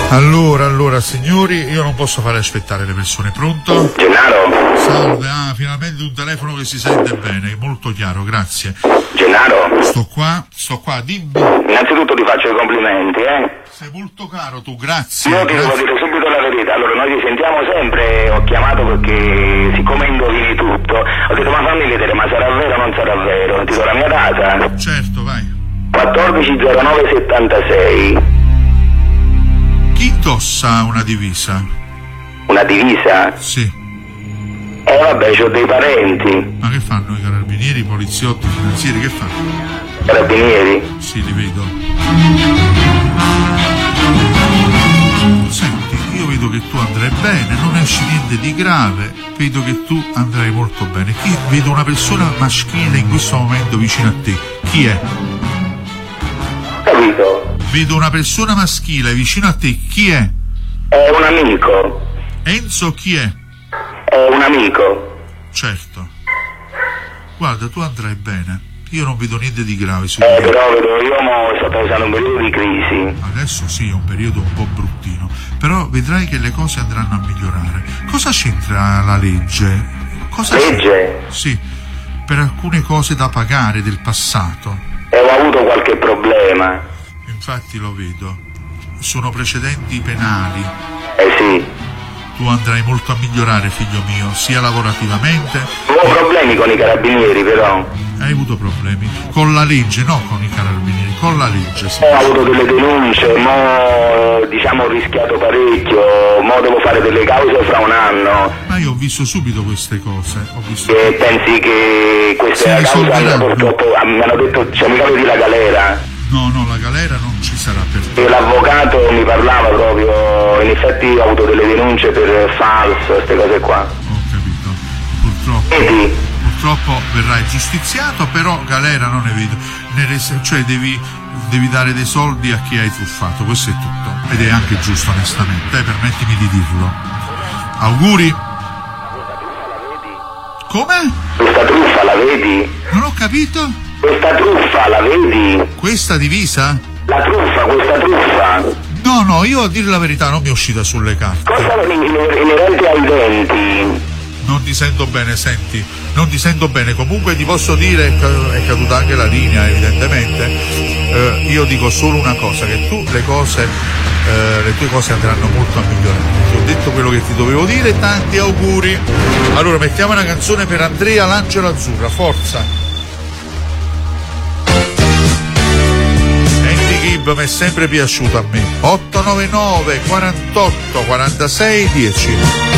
Allora, signori, io non posso fare aspettare le persone. Pronto? Gennaro? Salve, finalmente un telefono che si sente bene, molto chiaro, grazie. Gennaro? Sto qua, dimmi. Innanzitutto ti faccio i complimenti, Sei molto caro tu, grazie. Io ti devo dire subito la verità, allora noi ci sentiamo sempre, ho chiamato perché siccome indovini tutto, ho detto ma fammi vedere, ma sarà vero o non sarà vero? Ti do la mia data? Certo, vai. 140976. Chi indossa una divisa? Una divisa? Sì. Vabbè, c'ho dei parenti. Ma che fanno i carabinieri, i poliziotti, i finanzieri, che fanno? Carabinieri? Sì, li vedo. Senti, io vedo che tu andrai bene, non esci niente di grave, vedo che tu andrai molto bene. Vedo una persona maschile in questo momento vicino a te. Chi è? Capito? Vedo una persona maschile vicino a te. Chi è? È un amico. Enzo, chi è? È un amico. Certo. Guarda, tu andrai bene. Io non vedo niente di grave su però vedo, io sto passando un periodo di crisi. Adesso sì, è un periodo un po' bruttino, però vedrai che le cose andranno a migliorare. Cosa c'entra la legge? Legge? Sì, per alcune cose da pagare del passato. Ho avuto qualche problema. Infatti lo vedo. Sono precedenti penali. Sì. Tu andrai molto a migliorare, figlio mio, sia lavorativamente. Ho problemi con i carabinieri, però. Hai avuto problemi? Con la legge, no con i carabinieri, con la legge. Sì. Ho avuto delle denunce, ho rischiato parecchio, devo fare delle cause fra un anno. Ma io ho visto subito queste cose. E pensi che questa causa purtroppo mi hanno detto mica vedi la galera? No, la galera non ci sarà per te. E l'avvocato mi parlava proprio, in effetti ho avuto delle denunce per falso, queste cose qua. Ho capito, purtroppo. Vedi? Purtroppo verrai giustiziato, però galera non ne vedo. Cioè devi dare dei soldi a chi hai truffato, questo è tutto. Ed è anche giusto, onestamente, permettimi di dirlo. Auguri. Come? Questa truffa la vedi? Non ho capito. Questa truffa la vedi? Questa divisa? La truffa, questa truffa. No, io a dire la verità non mi è uscita sulle carte. Cosa inerente ai denti? Non ti sento bene, senti, non ti sento bene. Comunque ti posso dire, è caduta anche la linea evidentemente, io dico solo una cosa, che tu le tue cose andranno molto a migliorare. Ti ho detto quello che ti dovevo dire, tanti auguri. Allora mettiamo una canzone per Andrea, l'Angelo Azzurra, forza. Mi è sempre piaciuto a me. 899 48 46 10.